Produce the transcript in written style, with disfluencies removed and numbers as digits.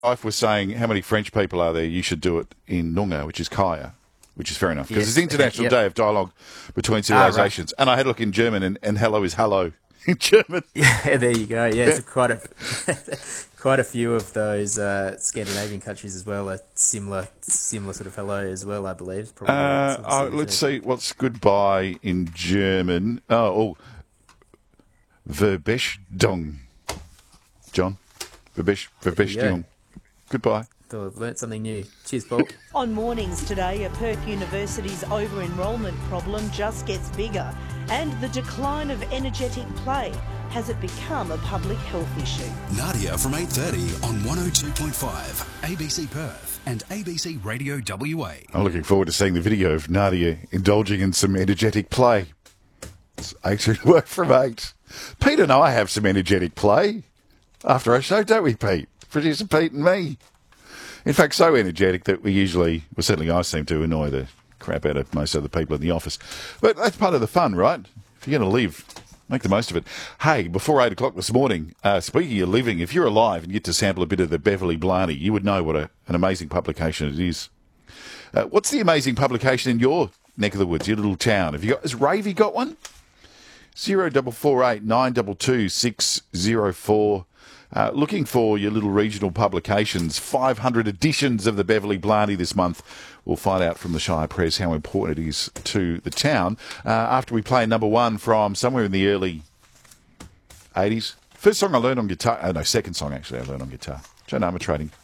wife was saying, how many French people are there? You should do it in Noongar, which is Kaya, which is fair enough. Because it's International Day of Dialogue Between Civilizations. Right. And I had a look in German, and hello is hello in German. Yeah, there you go. Yeah, it's quite a few of those Scandinavian countries as well are similar sort of hello as well, I believe. Let's see, what's goodbye in German? Verbesserung. John? Verbesserung. Goodbye. I've learnt something new. Cheers, Paul. On Mornings today, a Perth University's over-enrolment problem just gets bigger, and the decline of energetic play. Has it become a public health issue? Nadia from 8:30 on 102.5 ABC Perth and ABC Radio WA. I'm looking forward to seeing the video of Nadia indulging in some energetic play. It's actually work from 8. Pete and I have some energetic play after our show, don't we, Pete? Producer Pete and me. In fact, so energetic that certainly I seem to annoy the crap out of most other people in the office. But that's part of the fun, right? If you're going to live, make the most of it. Hey, before 8 o'clock this morning, speaking of living, if you're alive and get to sample a bit of the Beverly Blarney, you would know what an amazing publication it is. What's the amazing publication in your neck of the woods, your little town? Has Ravy got one? 0448 922 604. Looking for your little regional publications. 500 editions of the Beverly Blarney this month. We'll find out from the Shire Press how important it is to the town after we play number one from somewhere in the early 80s. First song I learned on guitar. Second song actually I learned on guitar. Joan Armatrading.